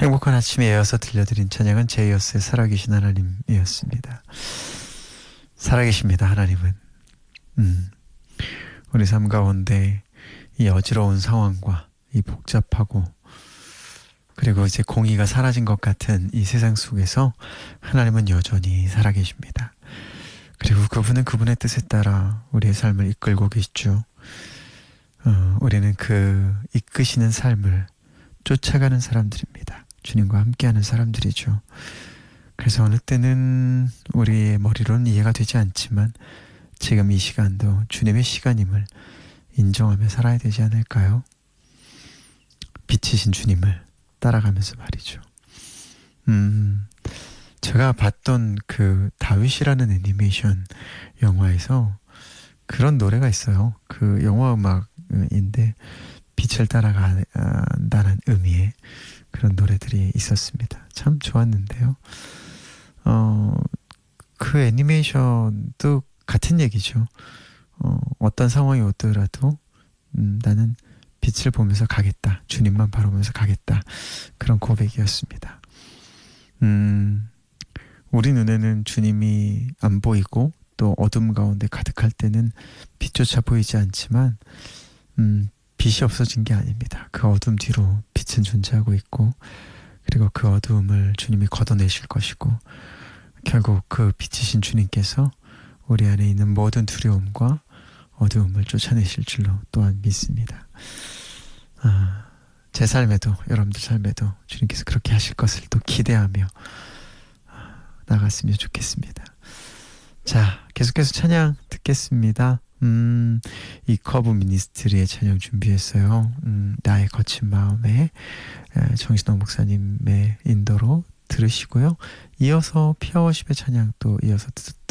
행복한 아침에 이어서 들려드린 찬양은 제이어스의 살아계신 하나님이었습니다. 살아계십니다. 하나님은 우리 삶 가운데 이 어지러운 상황과 이 복잡하고 그리고 이제 공의가 사라진 것 같은 이 세상 속에서 하나님은 여전히 살아계십니다. 그리고 그분은 그분의 뜻에 따라 우리의 삶을 이끌고 계시죠. 우리는 그 이끄시는 삶을 쫓아가는 사람들입니다. 주님과 함께하는 사람들이죠. 그래서 어느 때는 우리의 머리로는 이해가 되지 않지만 지금 이 시간도 주님의 시간임을 인정하며 살아야 되지 않을까요? 빛이신 주님을 따라가면서 말이죠. 제가 봤던 그 다윗이라는 애니메이션 영화에서 그런 노래가 있어요. 그 영화 음악인데 빛을 따라간다는 의미의 그런 노래들이 있었습니다. 참 좋았는데요. 그 애니메이션도 같은 얘기죠. 어떤 상황이 오더라도 나는 빛을 보면서 가겠다. 주님만 바라보면서 가겠다. 그런 고백이었습니다. 우리 눈에는 주님이 안 보이고 또 어둠 가운데 가득할 때는 빛조차 보이지 않지만 빛이 없어진 게 아닙니다. 그 어둠 뒤로 빛은 존재하고 있고 그리고 그 어두움을 주님이 걷어내실 것이고 결국 그 빛이신 주님께서 우리 안에 있는 모든 두려움과 어두움을 쫓아내실 줄로 또한 믿습니다. 제 삶에도 여러분들 삶에도 주님께서 그렇게 하실 것을 또 기대하며 나갔으면 좋겠습니다. 자, 계속해서 찬양 듣겠습니다. 이 커브 미니스트리의 찬양 준비했어요. 나의 거친 마음에 정신호 목사님의 인도로 들으시고요. 이어서 피어워십의 찬양 또 이어서